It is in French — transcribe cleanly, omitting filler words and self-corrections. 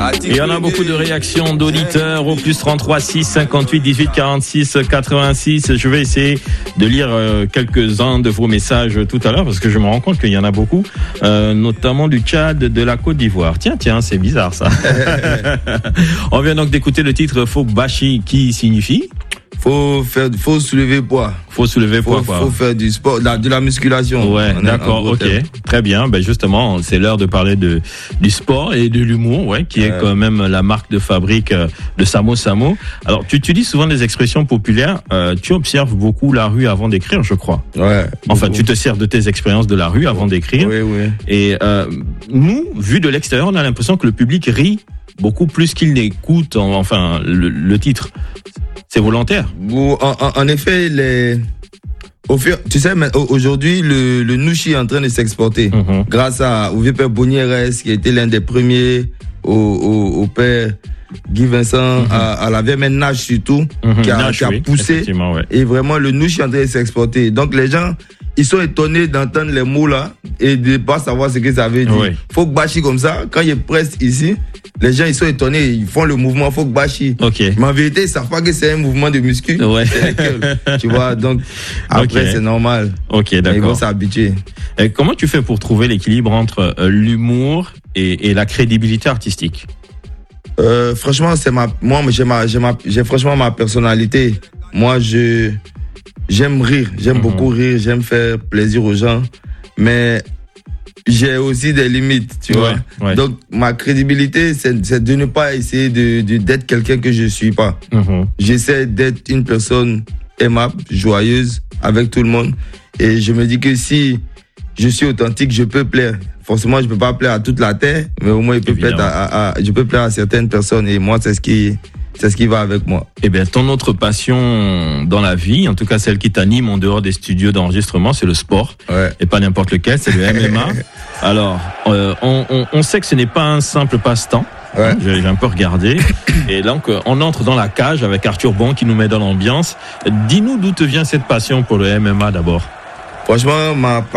Il y en a beaucoup de réactions d'auditeurs au plus 33 6 58 18 46 86. Je vais essayer de lire quelques-uns de vos messages tout à l'heure parce que je me rends compte qu'il y en a beaucoup, notamment du Tchad, de la Côte d'Ivoire. Tiens, c'est bizarre ça. On vient donc d'écouter le titre Fogbashi qui signifie faut soulever poids. Faut faire du sport, de la musculation. Ouais, d'accord, ok. Très bien. Ben justement, c'est l'heure de parler du sport et de l'humour, ouais, qui est quand même la marque de fabrique de Samo Samo. Alors, tu utilises souvent des expressions populaires. Tu observes beaucoup la rue avant d'écrire, je crois. Ouais. Enfin, tu te sers de tes expériences de la rue avant d'écrire. Oui. Et nous, vu de l'extérieur, on a l'impression que le public rit beaucoup plus qu'il n'écoute. Enfin, le titre. C'est volontaire. En effet, tu sais, aujourd'hui, le nouchi est en train de s'exporter. Grâce au vieux père Bonnieres, qui a été l'un des premiers, au père Guy Vincent, à la vieille mère Nash surtout, qui a poussé. Ouais. Et vraiment, le nouchi est en train de s'exporter. Donc, les gens, ils sont étonnés d'entendre les mots là et de pas savoir ce que ça veut dire. Oui. Fogbashi comme ça, quand il presse ici, les gens ils sont étonnés, ils font le mouvement Fogbashi. Okay. Mais en vérité, ils savent pas que c'est un mouvement de muscu. Ouais. Tu vois, donc après c'est normal. Ok, d'accord. Ils vont s'habituer. Et comment tu fais pour trouver l'équilibre entre l'humour et la crédibilité artistique? Franchement, j'ai franchement ma personnalité. Moi, j'aime rire, j'aime beaucoup rire, j'aime faire plaisir aux gens, mais j'ai aussi des limites, tu vois. Ouais. Donc, ma crédibilité, c'est de ne pas essayer d'être quelqu'un que je suis pas. J'essaie d'être une personne aimable, joyeuse, avec tout le monde. Et je me dis que si je suis authentique, je peux plaire. Forcément, je peux pas plaire à toute la terre, mais au moins, je peux plaire à certaines personnes. Et moi, c'est ce qui va avec moi. Eh bien, ton autre passion dans la vie, en tout cas celle qui t'anime en dehors des studios d'enregistrement, c'est le sport. Ouais. Et pas n'importe lequel, c'est le MMA. Alors, on sait que ce n'est pas un simple passe-temps. Ouais. J'ai un peu regardé. Et donc, on entre dans la cage avec Arthur Bon qui nous met dans l'ambiance. Dis-nous d'où te vient cette passion pour le MMA d'abord. Franchement,